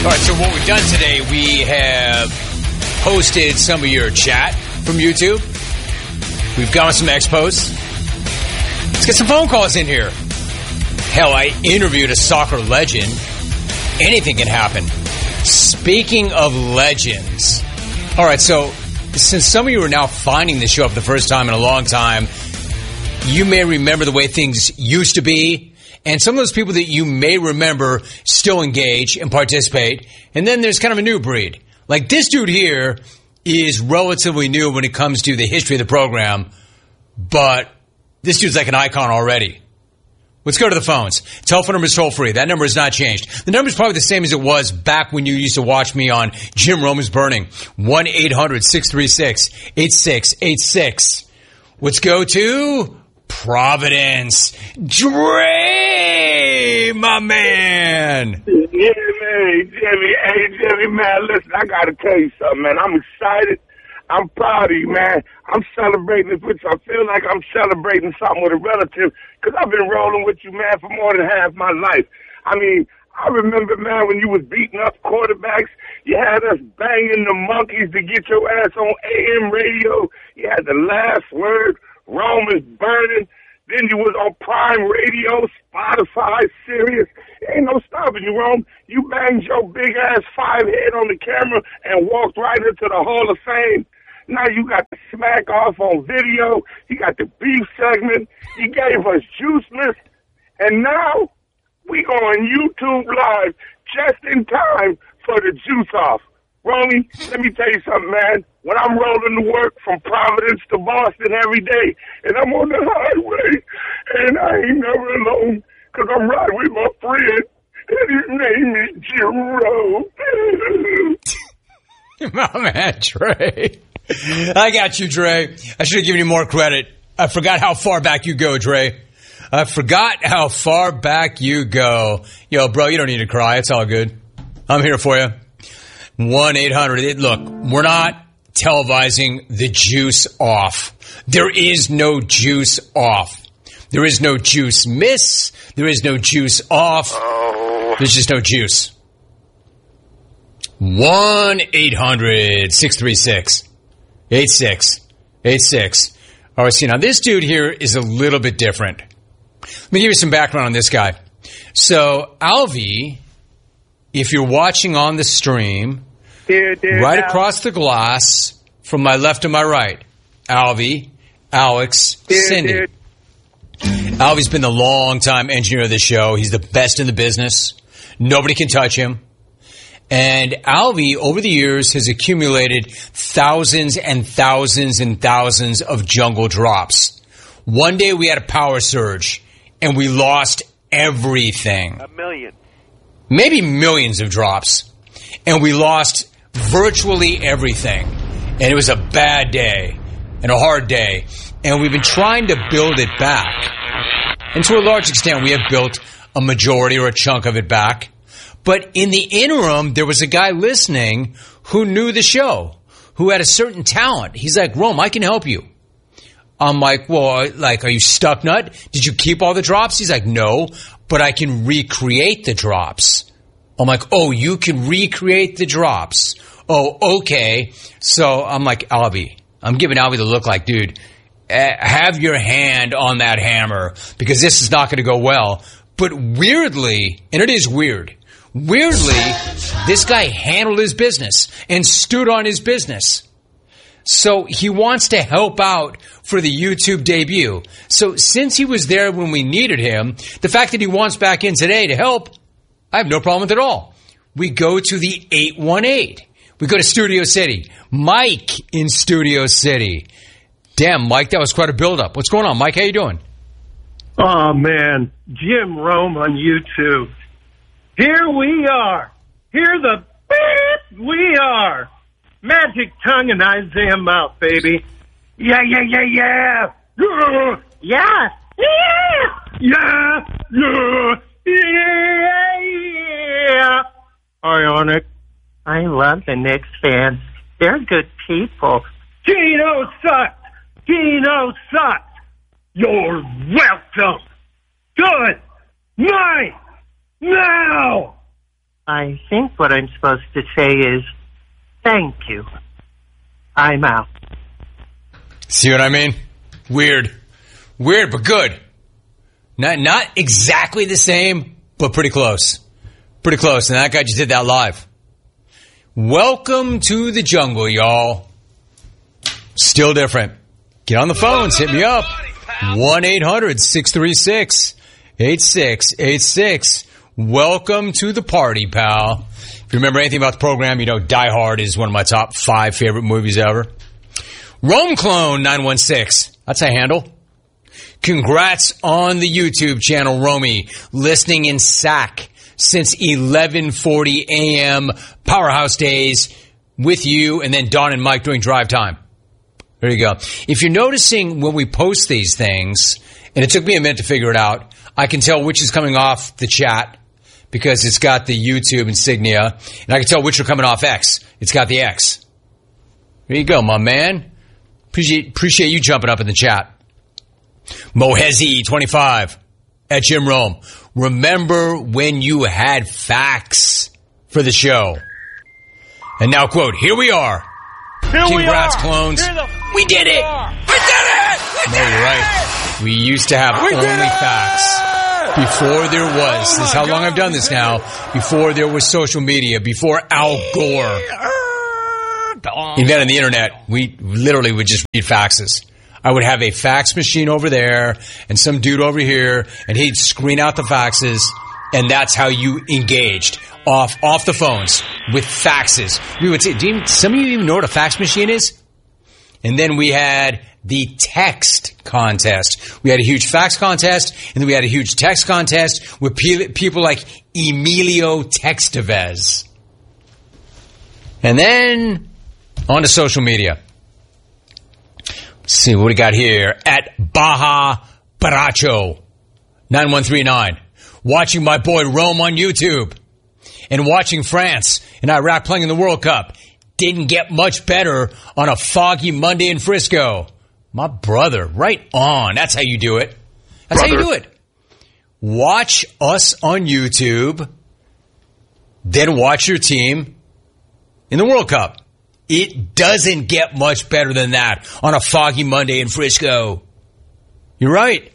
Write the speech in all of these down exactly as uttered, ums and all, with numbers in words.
All right, so what we've done today, we have posted some of your chat from YouTube. We've gone with some expos. Let's get some phone calls in here. Hell, I interviewed a soccer legend. Anything can happen. Speaking of legends. All right, so since some of you are now finding the show for the first time in a long time, you may remember the way things used to be. And some of those people that you may remember still engage and participate. And then there's kind of a new breed. Like this dude here is relatively new when it comes to the history of the program. But this dude's like an icon already. Let's go to the phones. Telephone number is toll free. That number has not changed. The number is probably the same as it was back when you used to watch me on Jim Rome is Burning. one eight hundred six three six eight six eight six. Let's go to Providence. Dre, my man. Yeah, man. Jimmy, hey, Jimmy, man, listen, I got to tell you something, man. I'm excited. I'm proud of you, man. I'm celebrating this with you. I feel like I'm celebrating something with a relative because I've been rolling with you, man, for more than half my life. I mean, I remember, man, when you was beating up quarterbacks, you had us banging the monkeys to get your ass on A M radio. You had the last word. Rome is burning. Then you was on Prime Radio, Spotify, Sirius. Ain't no stopping you, Rome. You banged your big ass five head on the camera and walked right into the Hall of Fame. Now you got the smack off on video. You got the beef segment. You gave us Juice List. And now we go on YouTube Live just in time for the Juice Off. Romy, let me tell you something, man. When I'm rolling to work from Providence to Boston every day, and I'm on the highway, and I ain't never alone, because I'm riding with my friend, and his name is Jim Rowe. My man, Dre. I got you, Dre. I should have given you more credit. I forgot how far back you go, Dre. I forgot how far back you go. Yo, bro, you don't need to cry. It's all good. I'm here for you. one eight hundred. Look, we're not televising the Juice Off. There is no Juice Off. There is no Juice Miss. There is no Juice Off. There's just no juice. one eight hundred six three six eight six eight six. All right, see, now this dude here is a little bit different. Let me give you some background on this guy. So, Alvy, if you're watching on the stream, Dear, dear right Al- across the glass from my left to my right, Alvy, Alex, dear, Cindy. dear. Alvy's been the long-time engineer of the show. He's the best in the business. Nobody can touch him. And Alvy, over the years, has accumulated thousands and thousands and thousands of jungle drops. One day we had a power surge, and we lost everything. A million. Maybe millions of drops. And we lost virtually everything. And it was a bad day and a hard day. And we've been trying to build it back. And to a large extent, we have built a majority or a chunk of it back. But in the interim, there was a guy listening who knew the show, who had a certain talent. He's like, Rome, I can help you. I'm like, well, like, are you stuck nut? Did you keep all the drops? He's like, no, but I can recreate the drops. I'm like, oh, you can recreate the drops. Oh, okay. So I'm like, Alvy, I'm giving Alvy the look like, dude, uh, have your hand on that hammer because this is not going to go well. But weirdly, and it is weird, weirdly, this guy handled his business and stood on his business. So he wants to help out for the YouTube debut. So since he was there when we needed him, the fact that he wants back in today to help, I have no problem with it at all. We go to the eight one eight. We go to Studio City. Mike in Studio City. Damn, Mike, that was quite a buildup. What's going on, Mike? How you doing? Oh, man. Jim Rome on YouTube. Here we are. Here the beep we are. Magic tongue and Isaiah mouth, baby. Yeah, yeah, yeah, yeah. Yeah. Yeah. Yeah. Yeah. Yeah. Yeah. Ionic. I love the Knicks fans. They're good people. Gino sucks. Gino sucks. You're welcome. Good night. Now. I think what I'm supposed to say is, thank you. I'm out. See what I mean? Weird. Weird, but good. Not not exactly the same, but pretty close. Pretty close. And that guy just did that live. Welcome to the jungle, y'all. Still different. Get on the phones. Hit me up. one eight hundred six three six eight six eight six. Welcome to the party, pal. If you remember anything about the program, you know Die Hard is one of my top five favorite movies ever. Rome Clone nine one six. That's a handle. Congrats on the YouTube channel, Romy. Listening in S A C since eleven forty a.m. Powerhouse Days with you and then Don and Mike during drive time. There you go. If you're noticing when we post these things, and it took me a minute to figure it out, I can tell which is coming off the chat because it's got the YouTube insignia, and I can tell which are coming off X. It's got the X. There you go, my man. Appreciate, appreciate you jumping up in the chat. Mohezi twenty-five at Jim Rome. Remember when you had facts for the show? And now, quote, here we are. Here Congrats, we are. clones. Here the we did it. are. We did it. We no, you're right. We used to have We only did it. facts. Before there was, Oh this is my how long God, I've done this now, before there was social media, before Al Gore invented the internet, we literally would just read faxes. I would have a fax machine over there and some dude over here, and he'd screen out the faxes, and that's how you engaged off off the phones with faxes. We would say, do you, some of you even know what a fax machine is? And then we had the text contest. We had a huge fax contest, and then we had a huge text contest with pe- people like Emilio Textevez. And then on to social media. Let's see what we got here at Baja Baracho nine one three nine. Watching my boy Rome on YouTube and watching France and Iraq playing in the World Cup. Didn't get much better on a foggy Monday in Frisco. My brother, right on. That's how you do it. That's Brother. how you do it. Watch us on YouTube, then watch your team in the World Cup. It doesn't get much better than that on a foggy Monday in Frisco. You're right.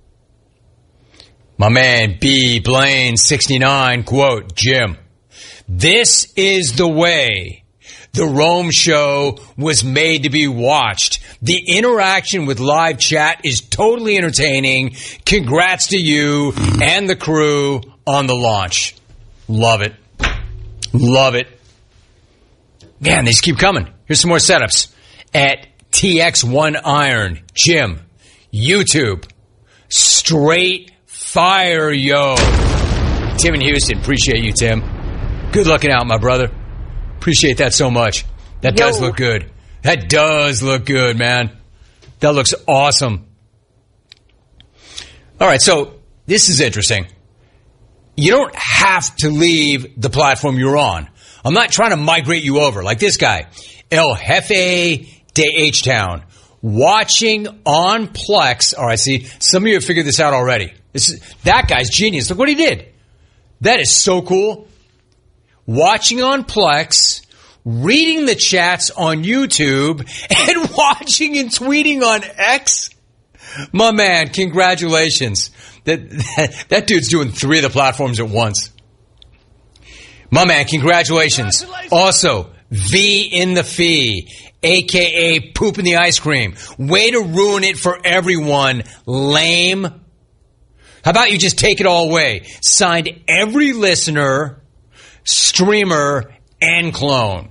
My man B. Blaine sixty-nine, quote, Jim, this is the way the Rome show was made to be watched. The interaction with live chat is totally entertaining. Congrats to you and the crew on the launch. Love it. Love it. Man, these keep coming. Here's some more setups. At T X one Iron, Jim, YouTube, straight fire, yo. Tim in Houston, appreciate you, Tim. Good looking out, my brother. Appreciate that so much. That Yo. does look good. That does look good, man. That looks awesome. All right, so this is interesting. You don't have to leave the platform you're on. I'm not trying to migrate you over like this guy, El Jefe de H-Town, watching on Plex. All right, see, some of you have figured this out already. This is, that guy's genius. Look what he did. That is so cool. Watching on Plex, reading the chats on YouTube, and watching and tweeting on X. My man, congratulations. That, that, that dude's doing three of the platforms at once. My man, congratulations. congratulations. Also, V in the Fee, a k a. Poop in the Ice Cream. Way to ruin it for everyone. Lame. How about you just take it all away? Signed every listener, streamer, and clone.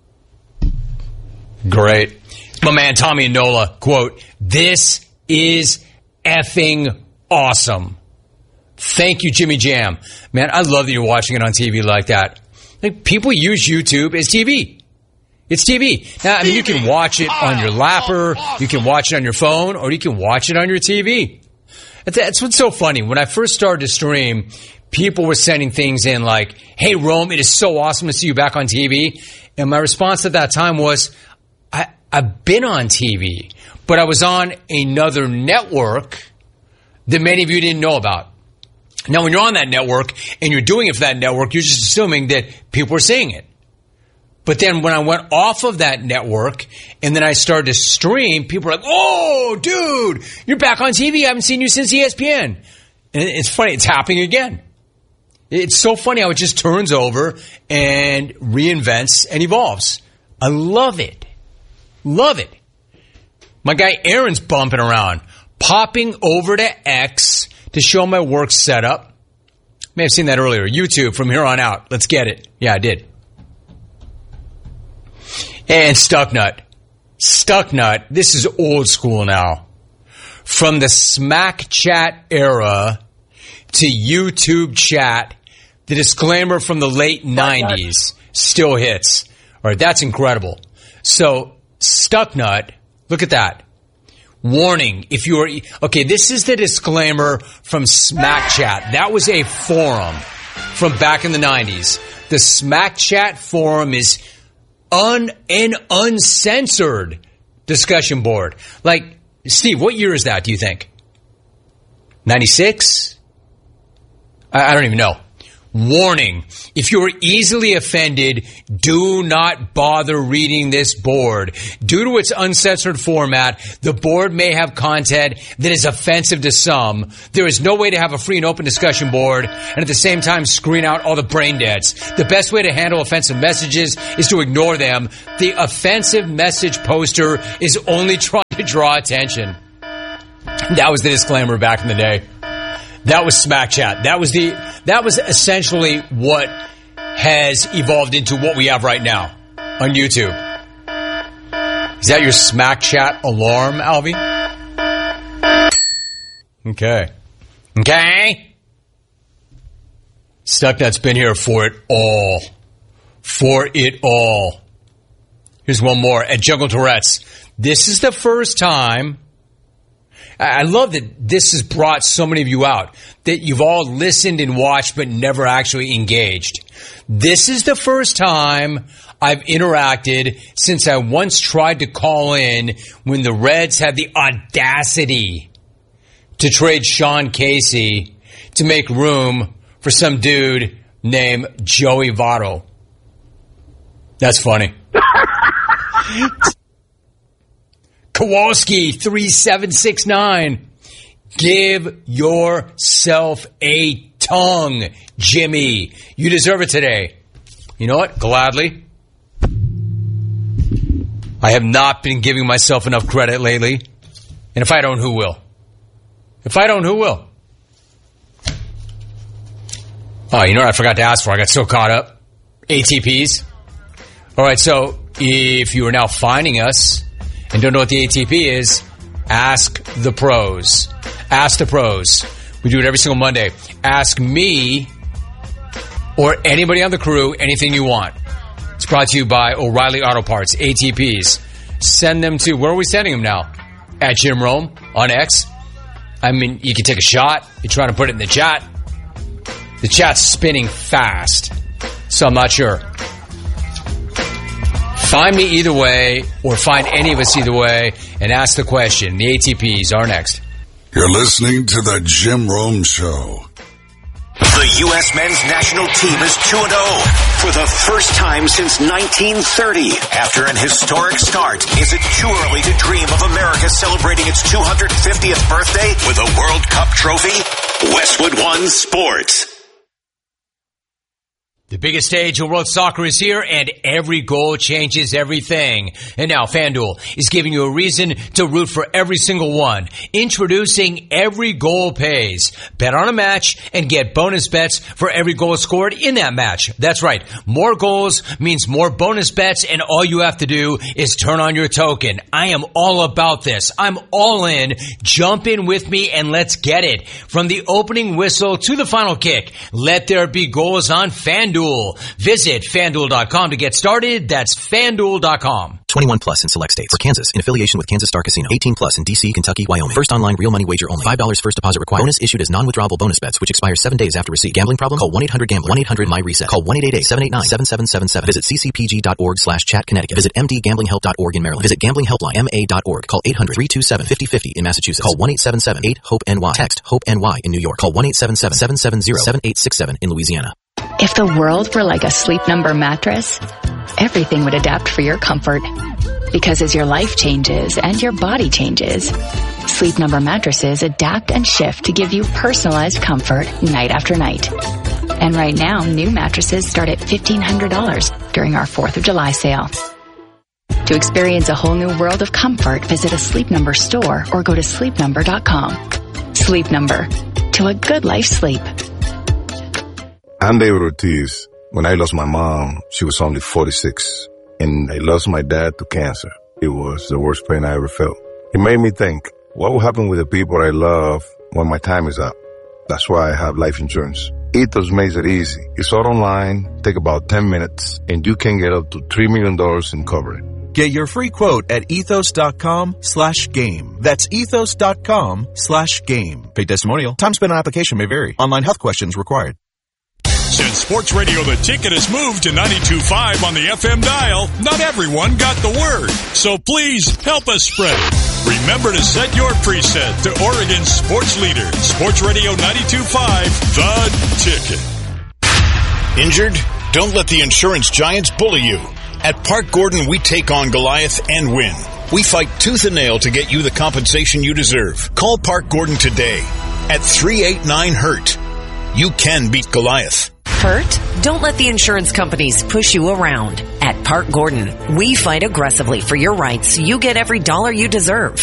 Great. My man, Tommy and Nola, quote, this is effing awesome. Thank you, Jimmy Jam. Man, I love that you're watching it on T V like that. Like, people use YouTube as T V. It's T V. Now, I mean, you can watch it on your lapper, you can watch it on your phone, or you can watch it on your T V. That's what's so funny. When I first started to stream, people were sending things in like, hey, Rome, it is so awesome to see you back on T V. And my response at that time was, I, I've been on T V, but I was on another network that many of you didn't know about. Now, when you're on that network and you're doing it for that network, you're just assuming that people are seeing it. But then when I went off of that network and then I started to stream, people were like, oh, dude, you're back on T V. I haven't seen you since E S P N. And it's funny. It's happening again. It's so funny how it just turns over and reinvents and evolves. I love it. Love it. My guy Aaron's bumping around, popping over to X to show my work setup. May have seen that earlier. YouTube from here on out. Let's get it. Yeah, I did. And Stucknut. Stucknut. This is old school now. From the Smack Chat era to YouTube chat, the disclaimer from the late nineties still hits. All right, that's incredible. So, Stucknut, look at that. Warning, if you are... Okay, this is the disclaimer from Smack Chat. That was a forum from back in the nineties. The Smack Chat forum is un an uncensored discussion board. Like, Steve, what year is that, do you think? ninety-six? I, I don't even know. Warning, if you are easily offended, do not bother reading this board. Due to its uncensored format, the board may have content that is offensive to some. There is no way to have a free and open discussion board and at the same time screen out all the brain deads. The best way to handle offensive messages is to ignore them. The offensive message poster is only trying to draw attention. That was the disclaimer back in the day. That was Smack Chat. That was the that was essentially what has evolved into what we have right now on YouTube. Is that your Smack Chat alarm, Alvy? Okay. Okay. Stucknut's been here for it all. For it all. Here's one more. At Jungle Tourette's. This is the first time... I love that this has brought so many of you out, that you've all listened and watched but never actually engaged. This is the first time I've interacted since I once tried to call in when the Reds had the audacity to trade Sean Casey to make room for some dude named Joey Votto. That's funny. Kowalski three seven six nine. Give yourself a tongue, Jimmy. You deserve it today. You know what? Gladly. I have not been giving myself enough credit lately. And if I don't, who will? If I don't, who will? Oh, you know what I forgot to ask for? I got so caught up. A T Ps. All right, so if you are now finding us and don't know what the A T P is, ask the pros. Ask the pros. We do it every single Monday. Ask me or anybody on the crew anything you want. It's brought to you by O'Reilly Auto Parts, A T Ps. Send them to, where are we sending them now? At Jim Rome on X. I mean, you can take a shot. You're trying to put it in the chat. The chat's spinning fast, so I'm not sure. Find me either way, or find any of us either way, and ask the question. The A T Ps are next. You're listening to the Jim Rome Show. The U S men's national team is two and oh for the first time since nineteen thirty. After an historic start, is it too early to dream of America celebrating its two hundred fiftieth birthday with a World Cup trophy? Westwood One Sports. The biggest stage of world soccer is here, and every goal changes everything. And now FanDuel is giving you a reason to root for every single one. Introducing Every Goal Pays. Bet on a match and get bonus bets for every goal scored in that match. That's right. More goals means more bonus bets, and all you have to do is turn on your token. I am all about this. I'm all in. Jump in with me and let's get it. From the opening whistle to the final kick, let there be goals on FanDuel. Visit FanDuel dot com to get started. That's FanDuel dot com. twenty-one plus in select states. For Kansas, in affiliation with Kansas Star Casino. eighteen plus in D C, Kentucky, Wyoming. First online real money wager only. five dollars first deposit required. Bonus issued as non-withdrawable bonus bets, which expire seven days after receipt. Gambling problem? Call one eight hundred gambler. one eight hundred my reset. Call one eight eight eight, seven eight nine, seven seven seven seven. Visit ccpg.org slash chat Connecticut. Visit m d gambling help dot org in Maryland. Visit gambling helpline m a dot org. Call eight hundred, three two seven, five oh five oh in Massachusetts. Call one eight seven seven, eight, hope N Y. Text HOPE-NY in New York. Call one eight seven seven, seven seven zero, seven eight six seven in Louisiana. If the world were like a Sleep Number mattress, everything would adapt for your comfort. Because as your life changes and your body changes, Sleep Number mattresses adapt and shift to give you personalized comfort night after night. And right now, new mattresses start at fifteen hundred dollars during our fourth of July sale. To experience a whole new world of comfort, visit a Sleep Number store or go to sleep number dot com. Sleep Number. To a good life sleep. I'm David Ortiz. When I lost my mom, she was only forty-six. And I lost my dad to cancer. It was the worst pain I ever felt. It made me think, what will happen with the people I love when my time is up? That's why I have life insurance. Ethos makes it easy. It's all online, take about ten minutes, and you can get up to three million dollars in coverage. Get your free quote at ethos.com slash game. That's ethos.com slash game. Paid testimonial. Time spent on application may vary. Online health questions required. Since Sports Radio The Ticket has moved to ninety-two point five on the F M dial, not everyone got the word. So please help us spread it. Remember to set your preset to Oregon's sports leader, Sports Radio ninety-two point five, The Ticket. Injured? Don't let the insurance giants bully you. At Park Gordon, we take on Goliath and win. We fight tooth and nail to get you the compensation you deserve. Call Park Gordon today at three eight nine hurt. You can beat Goliath. Hurt? Don't let the insurance companies push you around. At Park Gordon, we fight aggressively for your rights so you get every dollar you deserve.